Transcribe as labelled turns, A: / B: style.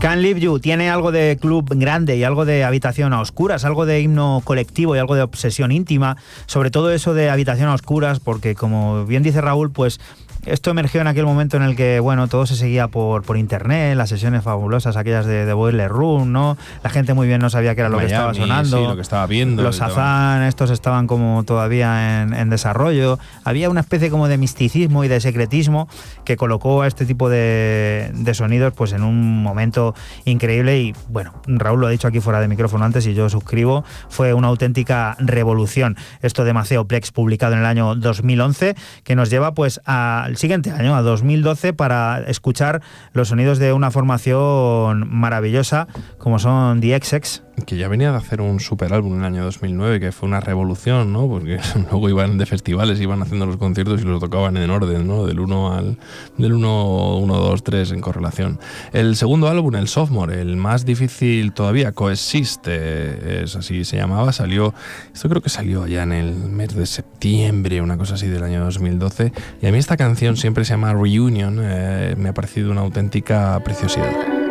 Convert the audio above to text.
A: Can't Leave You tiene algo de club grande y algo de habitación a oscuras, algo de himno colectivo y algo de obsesión íntima, sobre todo eso de habitación a oscuras, porque como bien dice Raúl, pues esto emergió en aquel momento en el que, bueno, todo se seguía por internet, las sesiones fabulosas, aquellas de Boiler Room, ¿no? La gente muy bien no sabía qué era lo que estaba sonando.
B: Sí, lo que estaba viendo.
A: Los Shazam, estos estaban como todavía en desarrollo. Había una especie como de misticismo y de secretismo que colocó a este tipo de sonidos pues en un momento increíble y, bueno, Raúl lo ha dicho aquí fuera de micrófono antes y yo suscribo, fue una auténtica revolución. Esto de Maceo Plex, publicado en el año 2011, que nos lleva pues al siguiente año, a 2012, para escuchar los sonidos de una formación maravillosa como son The XX.
B: Que ya venía de hacer un super álbum en el año 2009, que fue una revolución, ¿no? Porque luego iban de festivales, iban haciendo los conciertos y los tocaban en orden, ¿no? Del 1, 2, 3 en correlación. El segundo álbum, el Sophomore, el más difícil todavía, Coexist, es así se llamaba, esto creo que salió allá en el mes de septiembre, una cosa así del año 2012, y a mí esta canción siempre se llama Reunion, me ha parecido una auténtica preciosidad.